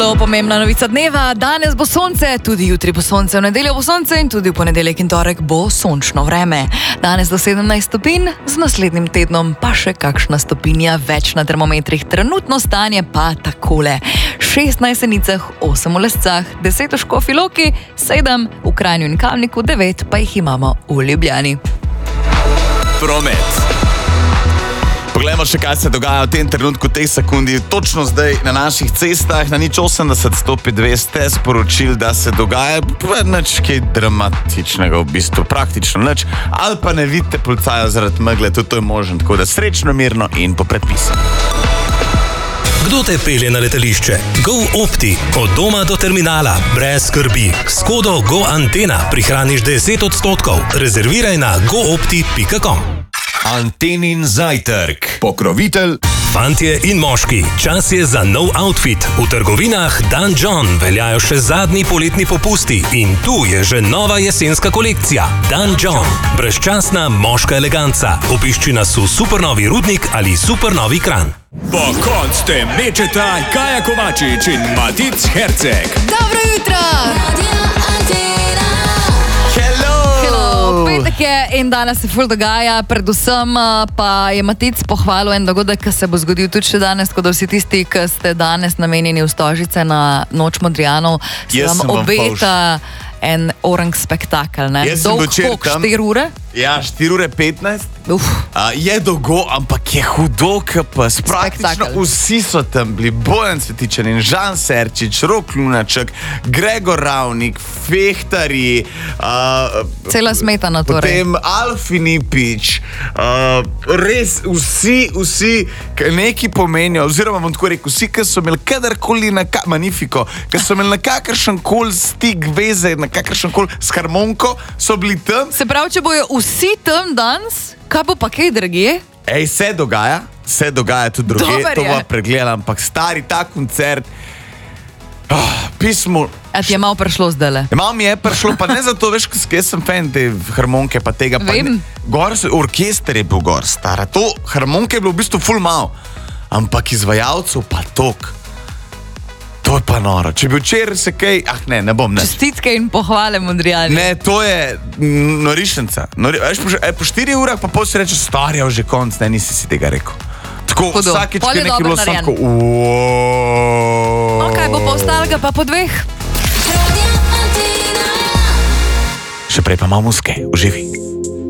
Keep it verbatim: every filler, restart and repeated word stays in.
To pomembna novica dneva. Danes bo sonce, tudi jutri bo sonce, v nedeljo bo sonce in tudi v ponedeljek in torek bo sončno vreme. Danes do sedemnajst stopinj, z naslednjim tednom pa še kakšna stopinja več na termometrih. Trenutno stanje pa takole. šestnajst v Senicah, osem v Lescah, deset v Škofji Loki, sedem v Kranju in Kamniku, devet pa jih imamo v Ljubljani. Promet. Poglejmo še, kaj se dogaja v tem trenutku, v tej sekundi, točno zdaj na naših cestah. Na nič osemdeset stopi dve ste sporočili, da se dogaja nič kaj dramatičnega, v bistvu praktično nič, ali pa ne vidite policaja zaradi megle, tudi to je možno, tako da srečno, mirno in po predpisu. Kdo te pelje na letališče? GoOpti. Od doma do terminala. Brez skrbi. S kodo GoAntena prihraniš deset odstotkov. Rezerviraj na goopti pika com. Antenin zajtrk. Pokrovitelj. Fantje in moški, čas je za nov outfit. V trgovinah Dan John veljajo še zadnji poletni popusti in tu je že nova jesenska kolekcija. Dan John. Brezčasna moška eleganca. Obišči nas v supernovi Rudnik ali supernovi Kranj. Po koncu mečeta Kaja Kovačič in Matic Herceg. Dobro jutro! Petek je in danes se ful dogaja, predvsem pa je Matic pohvalil en dogodek, ki se bo zgodil tudi še danes, tako da vsi tisti, ki ste danes namenjeni v Stožice na Noč Modrijanov, se vam obeta en orang spektakel, ne? Jaz sem včeraj tam. štiri ure? Ja, štiri ure petnajst. Uf. Uh, je dolgo, ampak je hudo, kps. Praktično Spektakel. vsi so tam bili. Bojan Cvetičan in Žan Serčič, Rok Lunaček, Gregor Ravnik, Fehtari, uh, Cela smetana torej. potem Alfi Nipič, uh, res vsi, vsi, ki neki pomenijo, oziroma bom tako rekel, vsi, ki so imeli kadarkoli na ka, Magnifico, ki so imeli na kakršen koli stik, veze, na kakršen koli s harmoniko, so bili tam. Se pravi, če bojo vsi tam danes, kaj bo pa kaj, dragije? Ej, se dogaja, se dogaja tudi druge, Dober to je. bo pregledam, ampak stari ta koncert, oh, pismo. A ti je malo prišlo zdajle? Malo mi je prišlo, pa ne zato, veš, jaz sem fan te harmonike, pa tega. Pa Vem. ne, gor, so- orkester je bil gor, stara. To harmonike je bilo v bistvu ful malo, ampak izvajalcev pa tok. To je pa noro. Če bi včeraj se kaj, ah ne, ne bom, ne. Čestitke in pohvale, Modrijani. Ne, to je mm, norišnica. Nori, veš, po, še- e, po štiri urah pa pol si reče, starja že konc, ne, nisi si tega rekel. Tako, Hudo. vsakeč, Pol je ki je nekaj dobro bilo sam narejen. tako, uuuu. No, kaj bo pa ostalega pa po dveh? Še prej pa malo muske, uživi.